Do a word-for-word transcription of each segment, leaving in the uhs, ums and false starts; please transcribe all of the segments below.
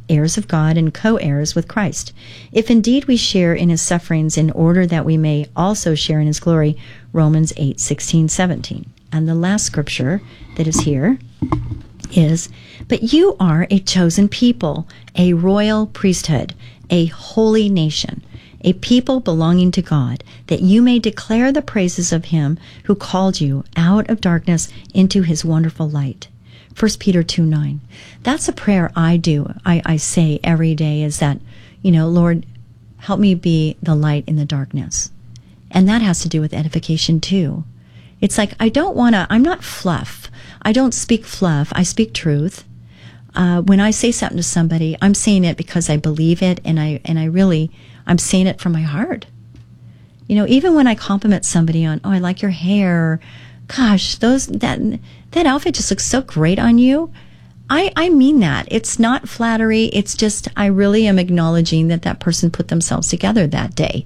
heirs of God and co-heirs with Christ, if indeed we share in his sufferings, in order that we may also share in his glory. Romans eight, sixteen, seventeen. And the last scripture that is here is, but you are a chosen people, a royal priesthood, a holy nation, a people belonging to God, that you may declare the praises of him who called you out of darkness into his wonderful light. First Peter two, nine. That's a prayer I do. I, I say every day is that, you know, Lord, help me be the light in the darkness. And that has to do with edification too. It's like, I don't want to, I'm not fluff. I don't speak fluff. I speak truth. Uh, when I say something to somebody, I'm saying it because I believe it, and I and I really, I'm saying it from my heart. You know, even when I compliment somebody on, oh, I like your hair, gosh, those that that outfit just looks so great on you. I, I mean that. It's not flattery. It's just, I really am acknowledging that that person put themselves together that day.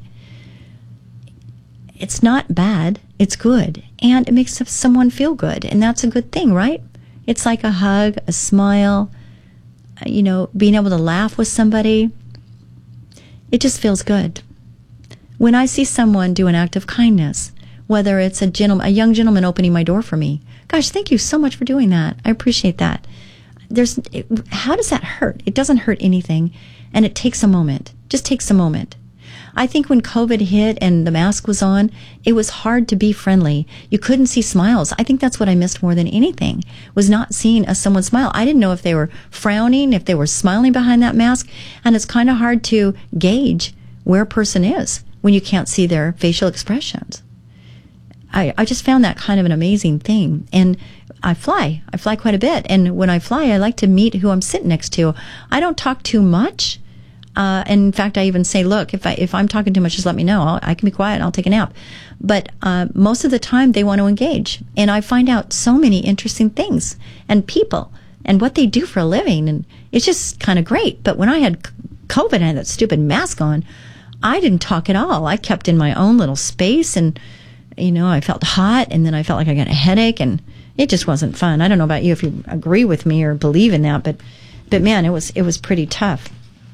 It's not bad. It's good. And it makes someone feel good. And that's a good thing, right? It's like a hug, a smile, you know, being able to laugh with somebody. It just feels good. When I see someone do an act of kindness, whether it's a gentleman, a young gentleman opening my door for me, gosh, thank you so much for doing that. I appreciate that. There's, it, how does that hurt? It doesn't hurt anything, and it takes a moment. Just takes a moment. I think when COVID hit and the mask was on, it was hard to be friendly. You couldn't see smiles. I think that's what I missed more than anything, was not seeing a, someone smile. I didn't know if they were frowning, if they were smiling behind that mask, and it's kind of hard to gauge where a person is when you can't see their facial expressions. I, I just found that kind of an amazing thing. And I fly. I fly quite a bit. And when I fly, I like to meet who I'm sitting next to. I don't talk too much. Uh, and in fact, I even say, look, if I, if I'm talking too much, just let me know. I'll, I can be quiet. I'll take a nap. But uh, most of the time, they want to engage. And I find out so many interesting things and people and what they do for a living. And it's just kind of great. But when I had COVID and I had that stupid mask on, I didn't talk at all. I kept in my own little space, and, you know, I felt hot, and then I felt like I got a headache, and it just wasn't fun. I don't know about you if you agree with me or believe in that, but, but man, it was, it was pretty tough.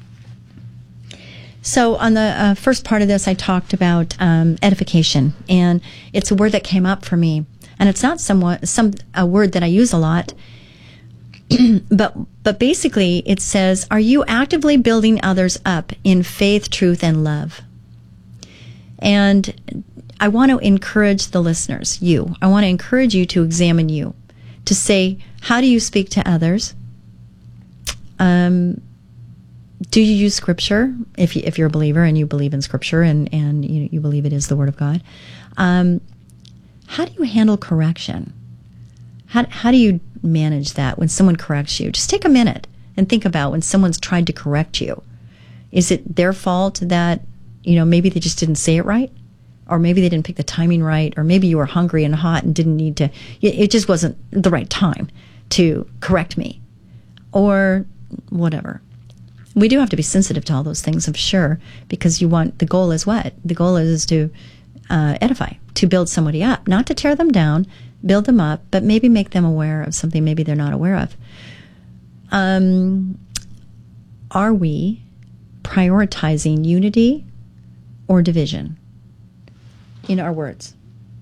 So on the uh, first part of this, I talked about um, edification, and it's a word that came up for me, and it's not somewhat some a word that I use a lot, but but basically it says, are you actively building others up in faith, truth, and love? And I want to encourage the listeners, you. I want to encourage you to examine you, to say, how do you speak to others? Um. Do you use Scripture, if you, if you're a believer and you believe in Scripture and, and you, you believe it is the Word of God? Um, how do you handle correction? How, how do you manage that when someone corrects you? Just take a minute and think about when someone's tried to correct you. Is it their fault that, you know, maybe they just didn't say it right? Or maybe they didn't pick the timing right? Or maybe you were hungry and hot and didn't need to, it just wasn't the right time to correct me? Or whatever. We do have to be sensitive to all those things, I'm sure, because you want, the goal is what? The goal is to uh, edify, to build somebody up, not to tear them down, build them up, but maybe make them aware of something maybe they're not aware of. Um, are we prioritizing unity or division in our words?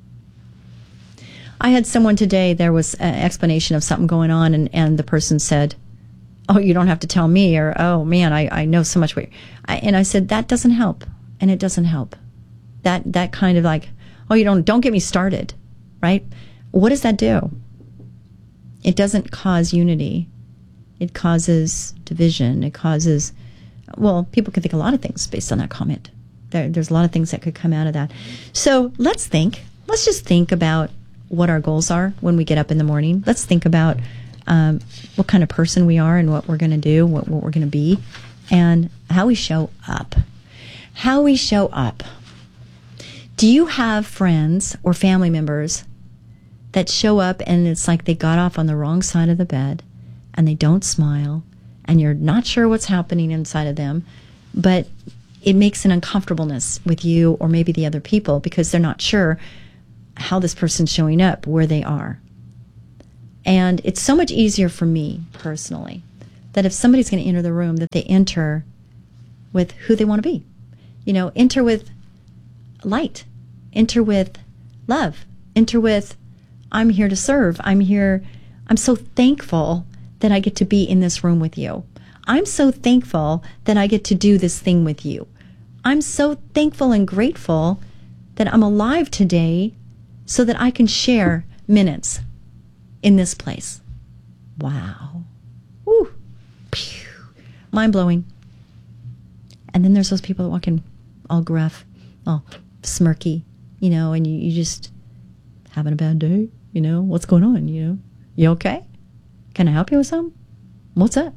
I had someone today, there was an explanation of something going on, and, and the person said, oh, you don't have to tell me, or, oh, man, I, I know so much. What I, and I said, that doesn't help, and it doesn't help. That that kind of like, oh, you don't, don't get me started, right? What does that do? It doesn't cause unity. It causes division. It causes, well, people can think a lot of things based on that comment. There, there's a lot of things that could come out of that. So let's think. Let's just think about what our goals are when we get up in the morning. Let's think about Um, what kind of person we are and what we're going to do, what, what we're going to be, and how we show up. How we show up. Do you have friends or family members that show up and it's like they got off on the wrong side of the bed and they don't smile and you're not sure what's happening inside of them, but it makes an uncomfortableness with you or maybe the other people because they're not sure how this person's showing up, where they are. And it's so much easier for me, personally, that if somebody's going to enter the room, that they enter with who they want to be. You know, enter with light, enter with love, enter with, I'm here to serve. I'm here. I'm so thankful that I get to be in this room with you. I'm so thankful that I get to do this thing with you. I'm so thankful and grateful that I'm alive today so that I can share minutes in this place. Wow. Woo. Pew. Mind blowing. And then there's those people that walk in all gruff, all smirky, you know, and you, you just having a bad day, you know, what's going on, you know? You okay? Can I help you with something? What's up?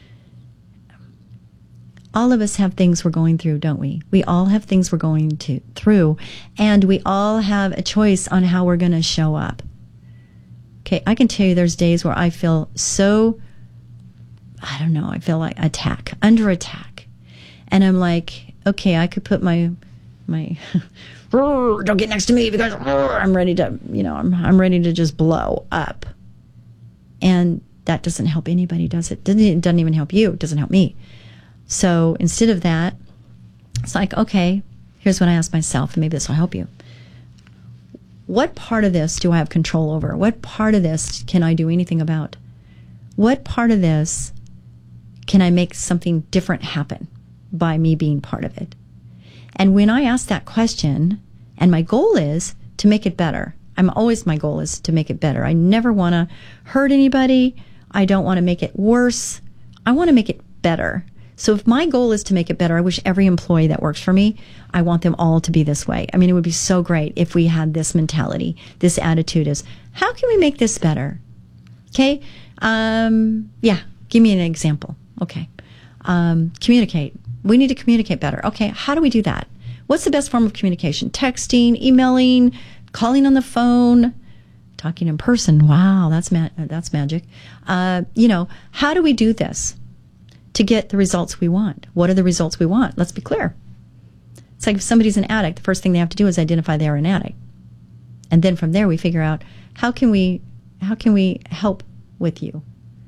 All of us have things we're going through, don't we? We all have things we're going to through, and we all have a choice on how we're going to show up. Okay, I can tell you there's days where I feel so, I don't know, I feel like attack, under attack. And I'm like, okay, I could put my, my, don't get next to me because I'm ready to, you know, I'm, I'm ready to just blow up. And that doesn't help anybody, does it? It doesn't, it doesn't even help you. It doesn't help me. So instead of that, it's like, okay, here's what I ask myself, and maybe this will help you. What part of this do I have control over? What part of this can I do anything about? What part of this can I make something different happen by me being part of it? And when I ask that question, and my goal is to make it better, I'm always, my goal is to make it better. I never want to hurt anybody. I don't want to make it worse. I want to make it better. So if my goal is to make it better, I wish every employee that works for me, I want them all to be this way. I mean, it would be so great if we had this mentality, this attitude is, how can we make this better? Okay. Um, yeah. Give me an example. Okay. Um, communicate. We need to communicate better. Okay. How do we do that? What's the best form of communication? Texting, emailing, calling on the phone, talking in person. Wow. That's ma- that's magic. Uh, you know, how do we do this to get the results we want? What are the results we want? Let's be clear. It's like if somebody's an addict, the first thing they have to do is identify they're an addict. And then from there we figure out how can we how can we help with you?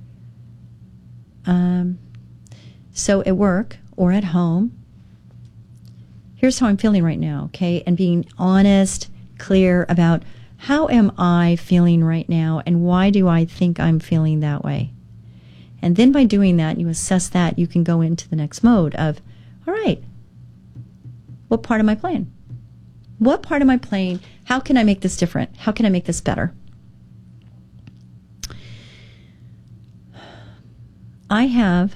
Um, so at work or at home, here's how I'm feeling right now, okay? And being honest, clear about how am I feeling right now and why do I think I'm feeling that way? And then by doing that, you assess that, you can go into the next mode of, all right, what part am I playing? What part am I playing? How can I make this different? How can I make this better? I have,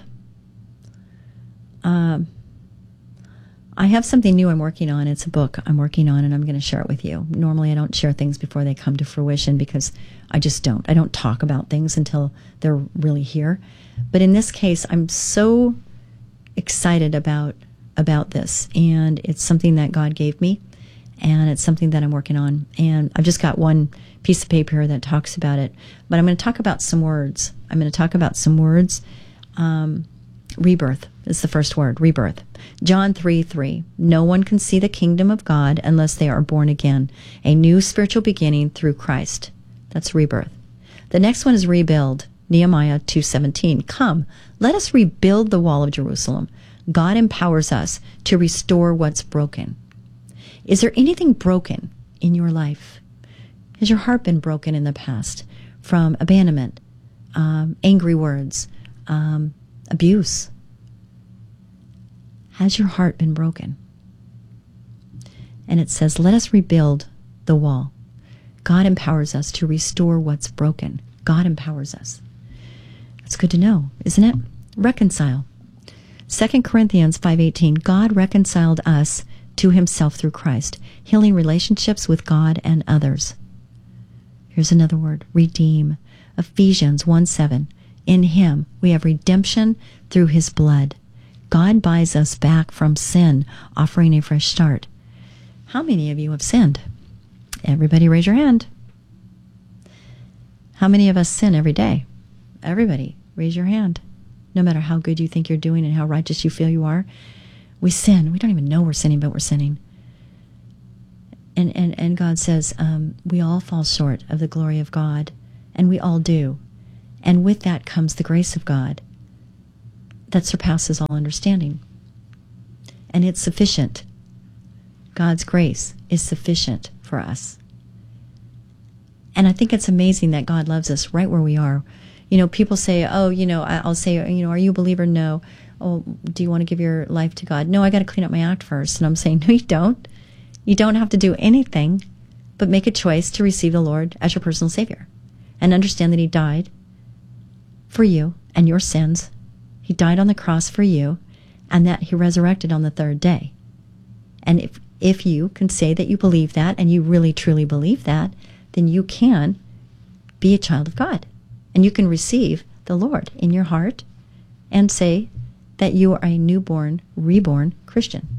um, I have something new I'm working on. It's a book I'm working on, and I'm going to share it with you. Normally, I don't share things before they come to fruition because I just don't. I don't talk about things until they're really here. But in this case, I'm so excited about about this, and it's something that God gave me, and it's something that I'm working on. And I've just got one piece of paper here that talks about it, but I'm going to talk about some words. I'm going to talk about some words. Um, rebirth is the first word, rebirth. John three three. No one can see the kingdom of God unless they are born again. A new spiritual beginning through Christ. That's rebirth. The next one is rebuild. Nehemiah two seventeen. Come, let us rebuild the wall of Jerusalem. God empowers us to restore what's broken. Is there anything broken in your life? Has your heart been broken in the past from abandonment, um, angry words, um, abuse? Has your heart been broken? And it says, let us rebuild the wall. God empowers us to restore what's broken. God empowers us. That's good to know, isn't it? Reconcile. Second Corinthians five eighteen. God reconciled us to himself through Christ, healing relationships with God and others. Here's another word, redeem. Ephesians one seven. In him we have redemption through his blood. God buys us back from sin, offering a fresh start. How many of you have sinned? Everybody raise your hand. How many of us sin every day? Everybody raise your hand. No matter how good you think you're doing and how righteous you feel you are, we sin. We don't even know we're sinning, but we're sinning. And and, and God says, um, we all fall short of the glory of God, and we all do. And with that comes the grace of God. that surpasses all understanding. And it's sufficient. God's grace is sufficient for us. And I think it's amazing that God loves us right where we are. You know, people say, oh, you know, I'll say, you know, are you a believer? No. Oh, do you want to give your life to God? No, I got to clean up my act first. And I'm saying, no, you don't. You don't have to do anything but make a choice to receive the Lord as your personal Savior and understand that He died for you and your sins. He died on the cross for you, and that He resurrected on the third day. And if if you can say that you believe that, and you really truly believe that, then you can be a child of God. And you can receive the Lord in your heart and say that you are a newborn, reborn Christian.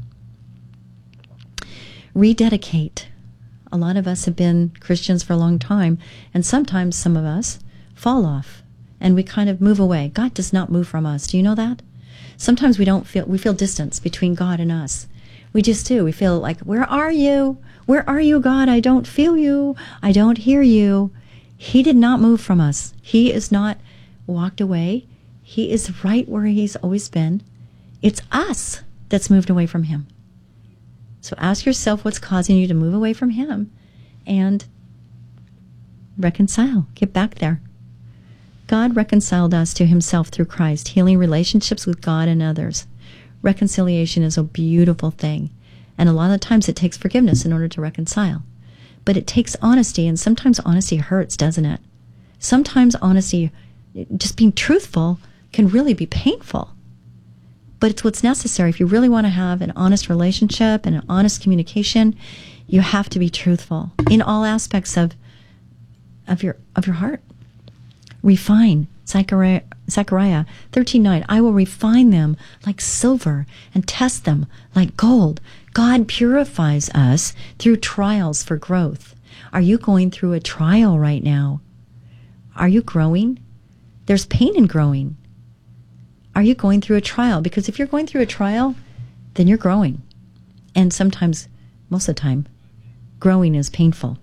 Rededicate. A lot of us have been Christians for a long time, and sometimes some of us fall off and we kind of move away. God does not move from us. Do you know that? Sometimes we don't feel, we feel distance between God and us. We just do. We feel like, where are you? Where are you, God? I don't feel you. I don't hear you. He did not move from us. He is not walked away. He is right where He's always been. It's us that's moved away from Him. So ask yourself what's causing you to move away from Him and reconcile. Get back there. God reconciled us to Himself through Christ, healing relationships with God and others. Reconciliation is a beautiful thing. And a lot of times it takes forgiveness in order to reconcile. But it takes honesty, and sometimes honesty hurts, doesn't it? Sometimes honesty, just being truthful, can really be painful. But it's what's necessary. If you really want to have an honest relationship and an honest communication, you have to be truthful in all aspects of of your of your heart. Refine. Zechariah, Zechariah thirteen nine, I will refine them like silver and test them like gold. God purifies us through trials for growth. Are you going through a trial right now? Are you growing? There's pain in growing. Are you going through a trial? Because if you're going through a trial, then you're growing. And sometimes, most of the time, growing is painful.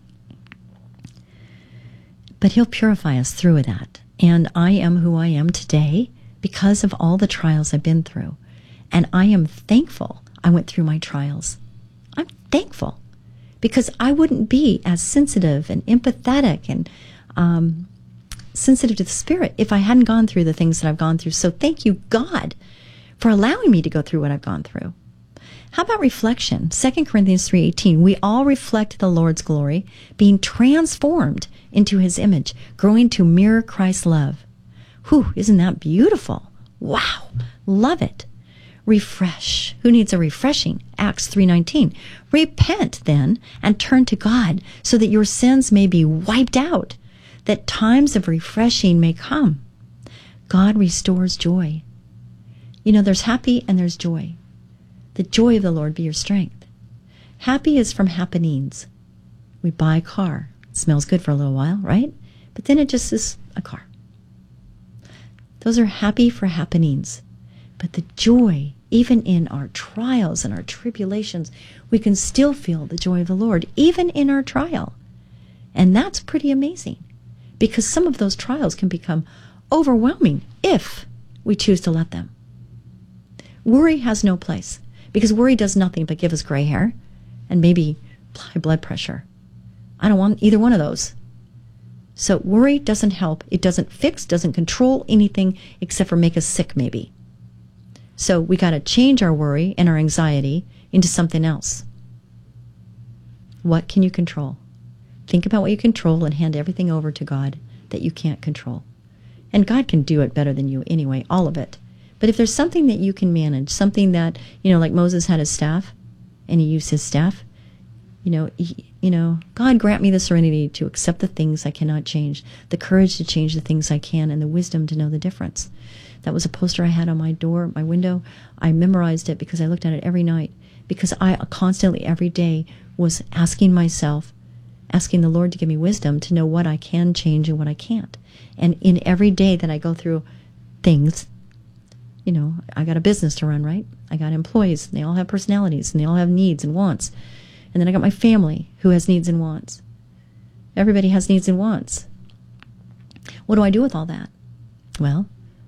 But He'll purify us through that. And I am who I am today because of all the trials I've been through. And I am thankful I went through my trials. I'm thankful because I wouldn't be as sensitive and empathetic and um, sensitive to the Spirit if I hadn't gone through the things that I've gone through. So thank you, God, for allowing me to go through what I've gone through. How about reflection? Second Corinthians three eighteen, we all reflect the Lord's glory, being transformed into His image, growing to mirror Christ's love. Whew, isn't that beautiful? Wow, love it. Refresh. Who needs a refreshing? Acts three nineteen. Repent then and turn to God so that your sins may be wiped out, that times of refreshing may come. God restores joy. You know, there's happy and there's joy. The joy of the Lord be your strength. Happy is from happenings. We buy a car. It smells good for a little while, right? But then it just is a car. Those are happy for happenings. But the joy, even in our trials and our tribulations, we can still feel the joy of the Lord, even in our trial. And that's pretty amazing, because some of those trials can become overwhelming if we choose to let them. Worry has no place, because worry does nothing but give us gray hair and maybe high blood pressure. I don't want either one of those. So worry doesn't help. It doesn't fix, doesn't control anything except for make us sick maybe. So we got to change our worry and our anxiety into something else. What can you control? Think about what you control and hand everything over to God that you can't control. And God can do it better than you anyway, all of it. But if there's something that you can manage, something that, you know, like Moses had his staff and he used his staff, you know, he, you know, God grant me the serenity to accept the things I cannot change, the courage to change the things I can, and the wisdom to know the difference. That was a poster I had on my door, my window. I memorized it because I looked at it every night, because I constantly every day was asking myself, asking the Lord to give me wisdom to know what I can change and what I can't. And in every day that I go through things, you know, I got a business to run, right? I got employees, and they all have personalities, and they all have needs and wants. And then I got my family who has needs and wants. Everybody has needs and wants. What do I do with all that? Well,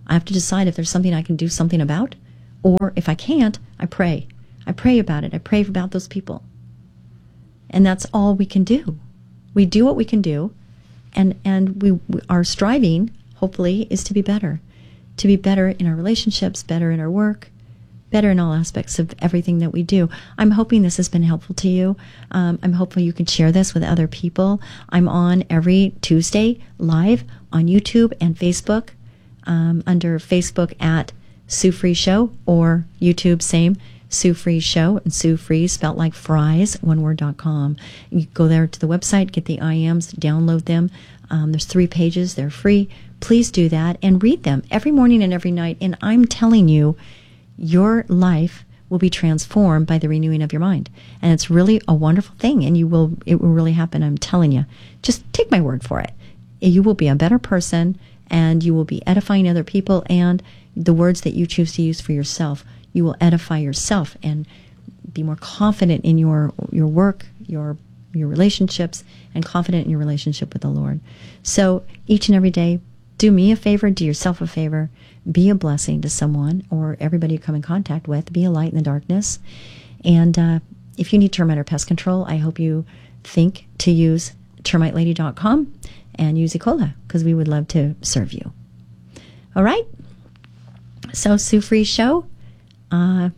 I have to decide if there's something I can do something about, or if I can't, I pray. I pray about it. I pray about those people. And that's all we can do. We do what we can do, and, and we, we our striving, hopefully, is to be better. To be better in our relationships, better in our work, better in all aspects of everything that we do. I'm hoping this has been helpful to you. Um, I'm hopeful you can share this with other people. I'm on every Tuesday live on YouTube and Facebook, um, under Facebook at Sue Free Show, or YouTube, same, Sue Free Show, and Sue Free spelt like fries, one word dot com. You go there to the website, get the I Ms, download them. Um, there's three pages. They're free. Please do that and read them every morning and every night. And I'm telling you, your life will be transformed by the renewing of your mind. And it's really a wonderful thing, and you will, it will really happen. I'm telling you. Just take my word for it. You will be a better person, and you will be edifying other people, and the words that you choose to use for yourself, you will edify yourself and be more confident in your your work, your your relationships, and confident in your relationship with the Lord. So each and every day, do me a favor, do yourself a favor, be a blessing to someone or everybody you come in contact with. Be a light in the darkness. And uh, if you need termite or pest control, I hope you think to use termite lady dot com and use Ecola, because we would love to serve you. All right? So, Sue Free Show, uh,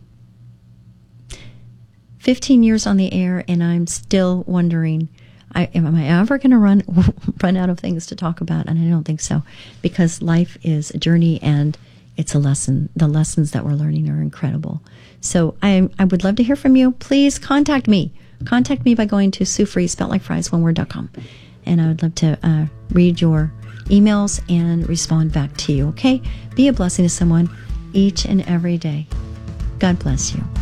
fifteen years on the air, and I'm still wondering, I, am I ever going to run run out of things to talk about? And I don't think so, because life is a journey and it's a lesson. The lessons that we're learning are incredible. So I I would love to hear from you. Please contact me. Contact me by going to Sue Free, spelled like fries, one word dot com. And I would love to uh, read your emails and respond back to you, okay? Be a blessing to someone each and every day. God bless you.